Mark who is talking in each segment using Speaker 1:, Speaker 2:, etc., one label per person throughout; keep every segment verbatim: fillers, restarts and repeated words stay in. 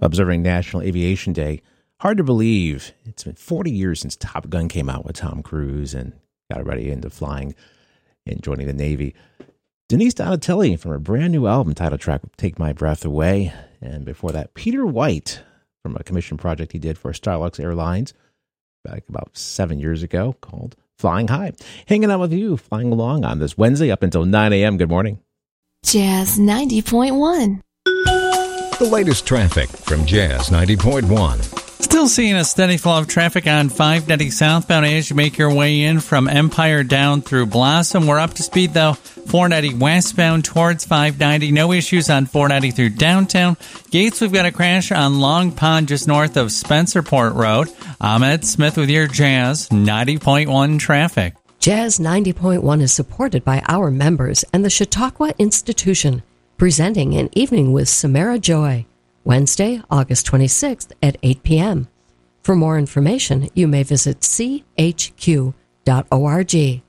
Speaker 1: observing National Aviation Day. Hard to believe it's been forty years since Top Gun came out with Tom Cruise and got everybody into flying and joining the Navy. Denise Donatelli from her brand new album title track, Take My Breath Away. And before that, Peter White from a commission project he did for Starlux Airlines back about seven years ago called Flying High. Hanging out with you, flying along on this Wednesday up until nine a.m. Good morning.
Speaker 2: Jazz ninety point one.
Speaker 3: The latest traffic from Jazz ninety point one.
Speaker 4: Still seeing a steady flow of traffic on five ninety southbound as you make your way in from Empire down through Blossom. We're up to speed, though. four ninety westbound towards five ninety. No issues on four ninety through downtown. Gates, we've got a crash on Long Pond just north of Spencerport Road. Ahmed Smith with your Jazz ninety point one traffic.
Speaker 5: Jazz ninety point one is supported by our members and the Chautauqua Institution, presenting an evening with Samara Joy, Wednesday, August twenty-sixth at eight p.m. For more information, you may visit c h q dot org.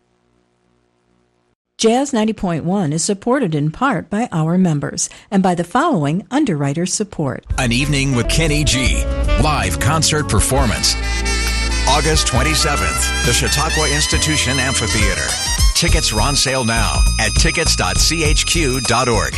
Speaker 6: Jazz ninety point one is supported in part by our members and by the following underwriter support.
Speaker 7: An Evening with Kenny G. Live concert performance. August twenty-seventh, the Chautauqua Institution Amphitheater. Tickets are on sale now at tickets dot c h q dot org.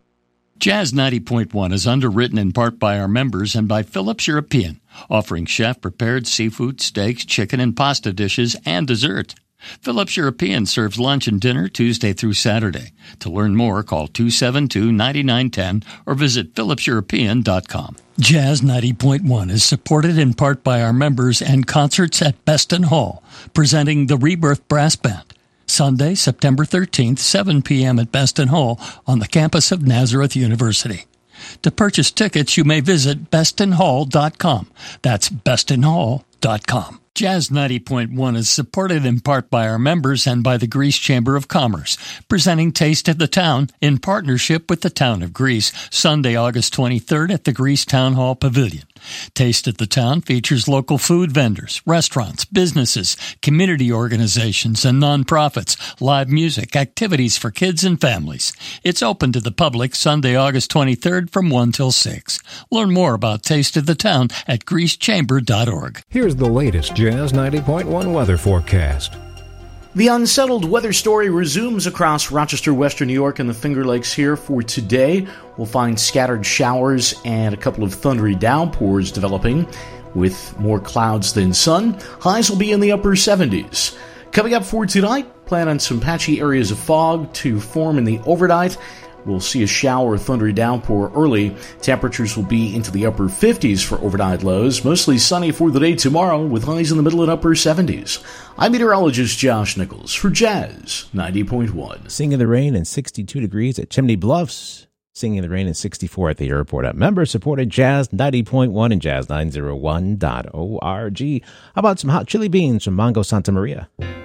Speaker 8: Jazz ninety point one is underwritten in part by our members and by Phillips European, offering chef-prepared seafood, steaks, chicken, and pasta dishes, and dessert. Phillips European serves lunch and dinner Tuesday through Saturday. To learn more, call two seven two, nine nine one zero or visit phillips european dot com.
Speaker 9: Jazz ninety point one is supported in part by our members and concerts at Beston Hall, presenting the Rebirth Brass Band. Sunday, September thirteenth, seven p.m. at Beston Hall on the campus of Nazareth University. To purchase tickets, you may visit beston hall dot com. That's beston hall dot com. Jazz ninety point one is supported in part by our members and by the Greece Chamber of Commerce, presenting Taste of the Town in partnership with the Town of Greece, Sunday, August twenty-third at the Greece Town Hall Pavilion. Taste of the Town features local food vendors, restaurants, businesses, community organizations, and nonprofits, live music, activities for kids and families. It's open to the public Sunday, August twenty-third from one till six. Learn more about Taste of the Town at greece chamber dot org.
Speaker 3: Here's the latest Jazz ninety point one weather forecast.
Speaker 10: The unsettled weather story resumes across Rochester, Western New York, and the Finger Lakes here for today. We'll find scattered showers and a couple of thundery downpours developing with more clouds than sun. Highs will be in the upper seventies. Coming up for tonight, plan on some patchy areas of fog to form in the overnight. We'll see a shower or thundery downpour early. Temperatures will be into the upper fifties for overnight lows. Mostly sunny for the day tomorrow with highs in the middle and upper seventies. I'm meteorologist Josh Nichols for Jazz ninety point one.
Speaker 1: Singing in the rain and sixty-two degrees at Chimney Bluffs. Singing in the rain and sixty-four at the airport. At member supported Jazz ninety point one and jazz nine oh one dot org. How about some hot chili beans from Mongo Santa Maria?